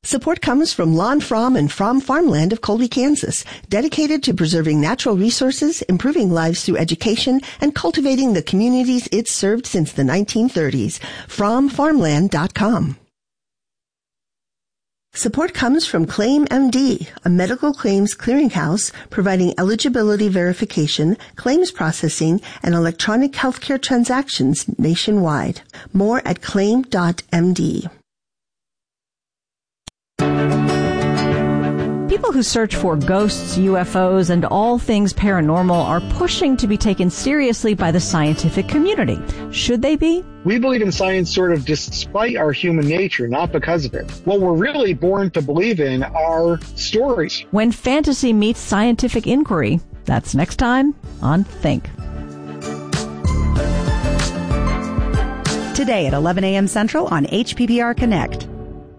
Support comes from Lon Fromm and Fromm Farmland of Colby, Kansas, dedicated to preserving natural resources, improving lives through education, and cultivating the communities it's served since the 1930s. FrommFarmland.com. Support comes from ClaimMD, a medical claims clearinghouse providing eligibility verification, claims processing, and electronic healthcare transactions nationwide. More at claim.md. People who search for ghosts, UFOs, and all things paranormal are pushing to be taken seriously by the scientific community. Should they be? We believe in science sort of despite our human nature, not because of it. What we're really born to believe in are stories. When fantasy meets scientific inquiry, that's next time on Think. Today at 11 a.m. Central on HPPR Connect.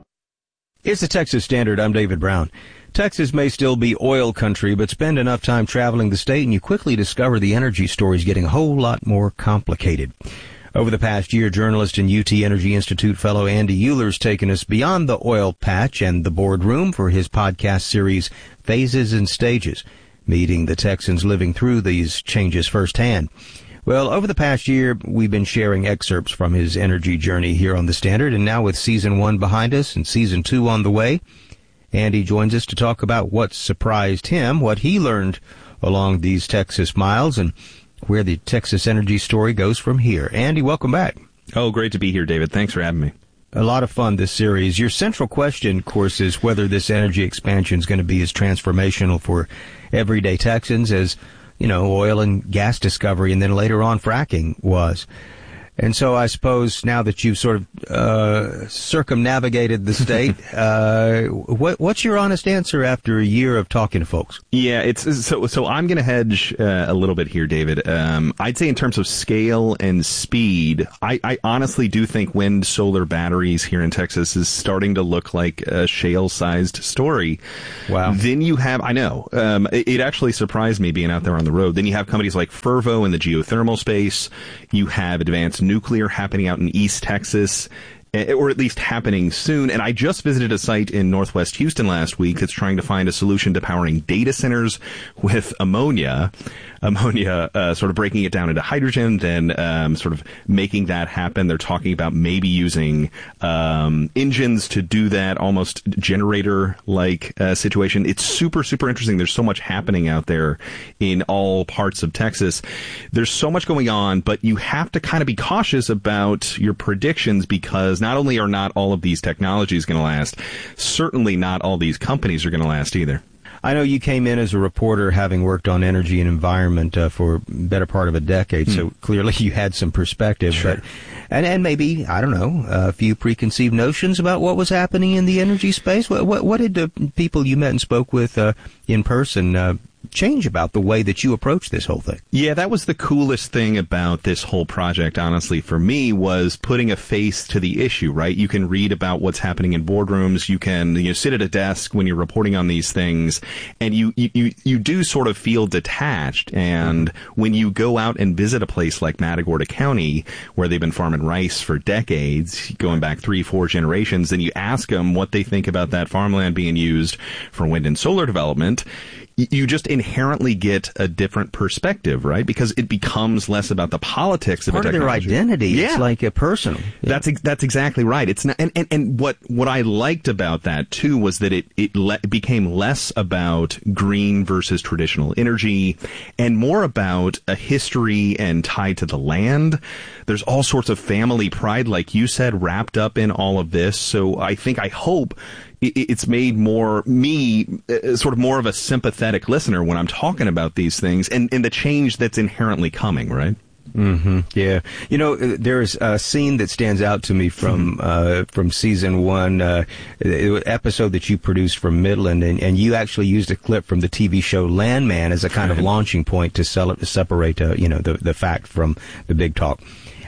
Here's the Texas Standard. I'm David Brown. Texas may still be oil country, but spend enough time traveling the state and you quickly discover the energy story is getting a whole lot more complicated. Over the past year, journalist and UT Energy Institute fellow Andy Euler's taken us beyond the oil patch and the boardroom for his podcast series, Phases and Stages, meeting the Texans living through these changes firsthand. Well, over the past year, we've been sharing excerpts from his energy journey here on the Standard, and now with Season 1 behind us and Season 2 on the way, Andy joins us to talk about what surprised him, what he learned along these Texas miles, and where the Texas energy story goes from here. Andy, welcome back. Oh, great to be here, David. Thanks for having me. A lot of fun, this series. Your central question, of course, is whether this energy expansion is going to be as transformational for everyday Texans as, oil and gas discovery and then later on fracking was. And so I suppose now that you've sort of circumnavigated the state, what's your honest answer after a year of talking to folks? Yeah, so I'm going to hedge a little bit here, David. I'd say in terms of scale and speed, I honestly do think wind solar batteries here in Texas is starting to look like a shale-sized story. Wow. Then you have, I know, it actually surprised me being out there on the road. Then you have companies like Fervo in the geothermal space. You have advanced nuclear happening out in East Texas, or at least happening soon. And I just visited a site in Northwest Houston last week that's trying to find a solution to powering data centers with ammonia, sort of breaking it down into hydrogen, then sort of making that happen. They're talking about maybe using engines to do that, almost generator-like situation. It's super, super interesting. There's so much happening out there in all parts of Texas. There's so much going on, but you have to kind of be cautious about your predictions because not only are not all of these technologies going to last, certainly not all these companies are going to last either. I know you came in as a reporter having worked on energy and environment for a better part of a decade, so clearly you had some perspective. Sure. But, and maybe, I don't know, a few preconceived notions about what was happening in the energy space. What did the people you met and spoke with in person change about the way that you approach this whole thing? Yeah, that was the coolest thing about this whole project, honestly, for me, was putting a face to the issue, right? You can read about what's happening in boardrooms. You can sit at a desk when you're reporting on these things, and you do sort of feel detached. And when you go out and visit a place like Matagorda County, where they've been farming rice for decades, going back 3-4 generations, and you ask them what they think about that farmland being used for wind and solar development, you just inherently get a different perspective, right? Because it becomes less about the politics of a technology. Part of their identity. Yeah. It's like a personal. Yeah. That's exactly right. It's not, and what I liked about that too was that it became less about green versus traditional energy and more about a history and tied to the land. There's all sorts of family pride, like you said, wrapped up in all of this. So I hope it's made me sort of more of a sympathetic listener when I'm talking about these things and the change that's inherently coming, right? Mm-hmm. Yeah. There's a scene that stands out to me from season 1, episode that you produced from Midland, and you actually used a clip from the TV show Landman as a kind of launching point to separate, the fact from the big talk.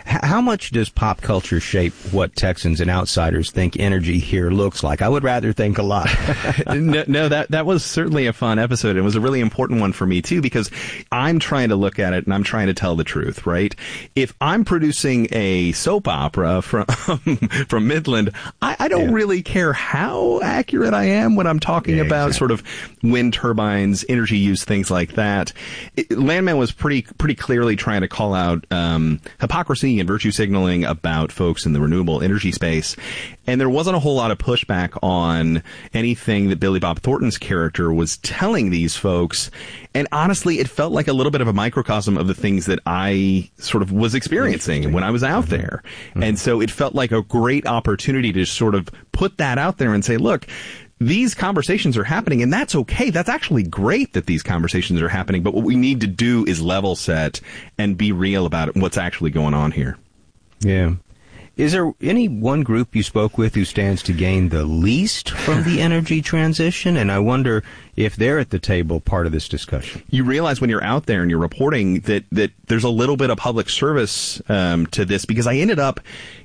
How much does pop culture shape what Texans and outsiders think energy here looks like? I would rather think a lot. No, that was certainly a fun episode. It was a really important one for me, too, because I'm trying to look at it and I'm trying to tell the truth, right? If I'm producing a soap opera from Midland, I don't really care how accurate I am when I'm talking about sort of wind turbines, energy use, things like that. Landman was pretty clearly trying to call out hypocrisy and virtue signaling about folks in the renewable energy space. And there wasn't a whole lot of pushback on anything that Billy Bob Thornton's character was telling these folks. And honestly, it felt like a little bit of a microcosm of the things that I sort of was experiencing when I was out there. And so it felt like a great opportunity to sort of put that out there and say, look, these conversations are happening, and that's okay. That's actually great that these conversations are happening. But what we need to do is level set and be real about it and what's actually going on here. Yeah. Is there any one group you spoke with who stands to gain the least from the energy transition? And I wonder if they're at the table part of this discussion. You realize when you're out there and you're reporting that there's a little bit of public service to this, because I ended up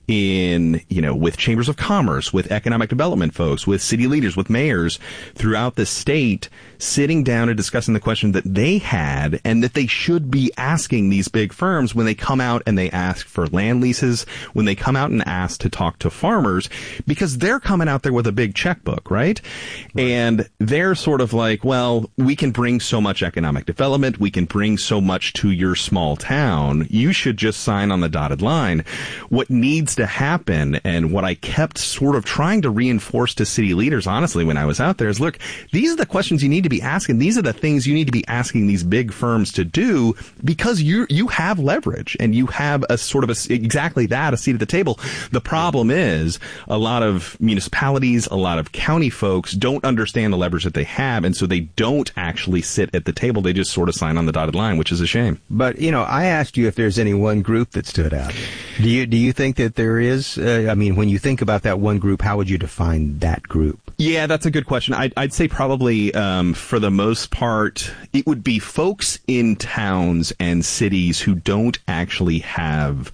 with chambers of commerce, with economic development folks, with city leaders, with mayors throughout the state, sitting down and discussing the question that they had and that they should be asking these big firms when they come out and they ask for land leases, when they come out and ask to talk to farmers, because they're coming out there with a big checkbook, right? And they're sort of like, well, we can bring so much economic development, we can bring so much to your small town, you should just sign on the dotted line. What needs to happen, and what I kept sort of trying to reinforce to city leaders, honestly, when I was out there, is look, these are the questions you need to be asking. These are the things you need to be asking these big firms to do, because you have leverage and you have a sort of a seat at the table. The problem is a lot of municipalities, a lot of county folks don't understand the leverage that they have, and so they don't actually sit at the table. They just sort of sign on the dotted line, which is a shame. But, I asked you if there's any one group that stood out. Do you think that there is? When you think about that one group, how would you define that group? Yeah, that's a good question. I'd say probably, for the most part, it would be folks in towns and cities who don't actually have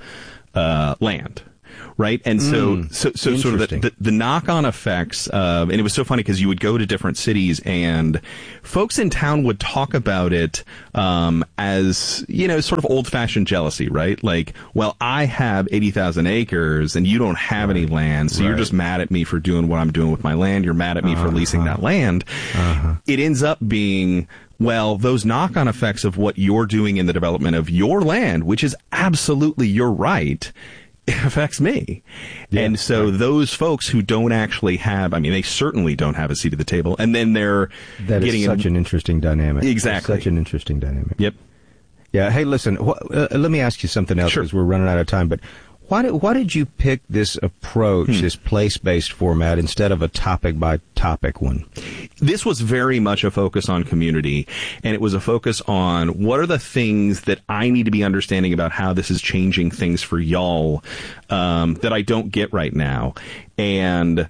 land. Right. And so sort of the knock-on effects of, and it was so funny because you would go to different cities and folks in town would talk about it, as, sort of old-fashioned jealousy, right? Like, well, I have 80,000 acres and you don't have any land. So you're just mad at me for doing what I'm doing with my land. You're mad at me for leasing that land. It ends up being, well, those knock-on effects of what you're doing in the development of your land, which is absolutely your right, it affects me. Yeah, and so those folks who don't actually have, they certainly don't have a seat at the table. And then that is such an interesting dynamic. Exactly. Such an interesting dynamic. Yep. Yeah. Hey, listen, let me ask you something else because we're running out of time. But why did you pick this approach, this place-based format, instead of a topic-by-topic one? This was very much a focus on community, and it was a focus on what are the things that I need to be understanding about how this is changing things for y'all that I don't get right now. And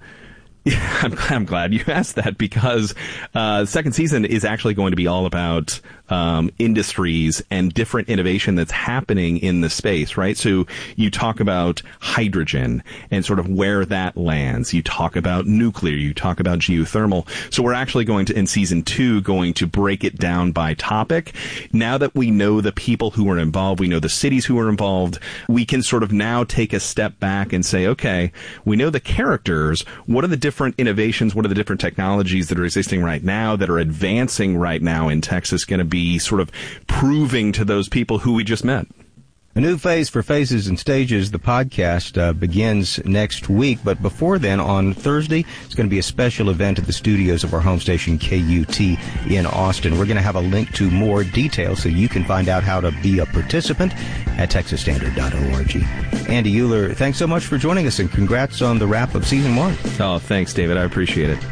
I'm glad you asked that, because the second season is actually going to be all about industries and different innovation that's happening in the space, right? So you talk about hydrogen and sort of where that lands. You talk about nuclear. You talk about geothermal. So we're actually going to, in season 2, going to break it down by topic. Now that we know the people who are involved, we know the cities who are involved, we can sort of now take a step back and say, okay, we know the characters. What are the different innovations? What are the different technologies that are existing right now, that are advancing right now in Texas, going to be sort of proving to those people who we just met? A new phase for Phases and Stages, the podcast, begins next week. But before then, on Thursday, it's going to be a special event at the studios of our home station, KUT, in Austin. We're going to have a link to more details so you can find out how to be a participant at texasstandard.org. Andy Uhler, thanks so much for joining us, and congrats on the wrap of Season 1. Oh, thanks, David. I appreciate it.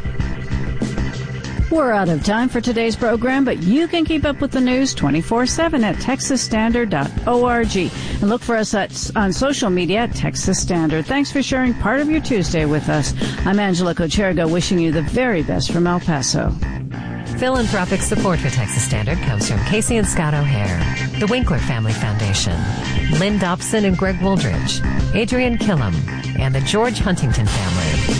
We're out of time for today's program, but you can keep up with the news 24/7 at texasstandard.org. And look for us on social media at Texas Standard. Thanks for sharing part of your Tuesday with us. I'm Angela Cochergo, wishing you the very best from El Paso. Philanthropic support for Texas Standard comes from Casey and Scott O'Hare, the Winkler Family Foundation, Lynn Dobson and Greg Wooldridge, Adrian Killam, and the George Huntington family.